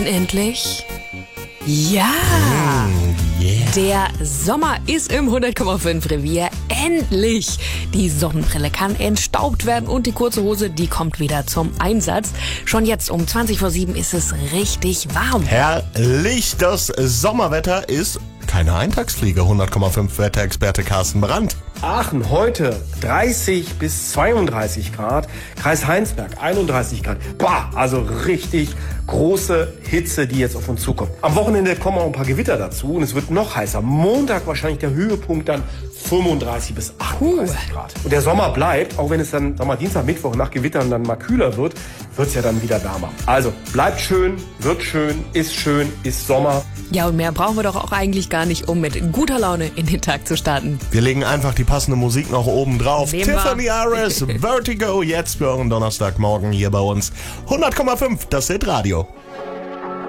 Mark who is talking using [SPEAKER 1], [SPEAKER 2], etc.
[SPEAKER 1] Unendlich? Ja!
[SPEAKER 2] Yeah.
[SPEAKER 1] Der Sommer ist im 100,5 Revier. Endlich! Die Sonnenbrille kann entstaubt werden und die kurze Hose, die kommt wieder zum Einsatz. Schon jetzt um 20:07 ist es richtig warm.
[SPEAKER 2] Herrlich, das Sommerwetter ist keine Eintagsfliege. 100,5 Wetterexperte Carsten Brandt.
[SPEAKER 3] Aachen heute 30 bis 32 Grad, Kreis Heinsberg 31 Grad. Bah, also richtig große Hitze, die jetzt auf uns zukommt. Am Wochenende kommen auch ein paar Gewitter dazu und es wird noch heißer. Montag wahrscheinlich der Höhepunkt dann 35 bis 38 Grad. Und der Sommer bleibt, auch wenn es dann Dienstag, Mittwoch nach Gewittern dann mal kühler wird, wird es ja dann wieder wärmer. Also bleibt schön, wird schön, ist Sommer.
[SPEAKER 1] Ja, und mehr brauchen wir doch auch eigentlich gar nicht, um mit guter Laune in den Tag zu starten.
[SPEAKER 2] Wir legen einfach die passende Musik noch oben drauf.
[SPEAKER 1] Nehmen wir.
[SPEAKER 2] Tiffany Harris, Vertigo, jetzt für euren Donnerstagmorgen hier bei uns. 100,5, das Hitradio.